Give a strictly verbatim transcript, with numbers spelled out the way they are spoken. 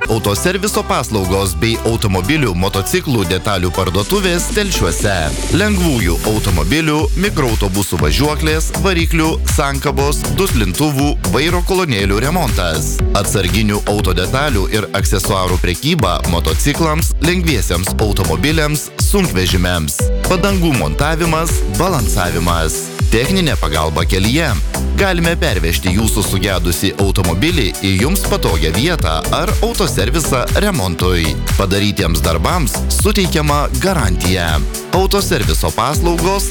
autoserviso paslaugos bei automobilių, motociklų detalių parduotuvės Telšiuose. Lengvųjų automobilių, mikroautobusų važiuoklės, variklių, sankabos, duslintuvų, vairo kolonėlių remontas. Atsarginių autodetalių ir aksesuarų prekyba motociklams, lengviesiems automobiliams, sunkvežimiams. Padangų montavimas, balansavimas. Techninė pagalba kelyje. Galime pervežti jūsų sugedusį automobilį į jums patogią vietą ar autoservisą remontui. Padarytiems darbams suteikiama garantija. Autoserviso paslaugos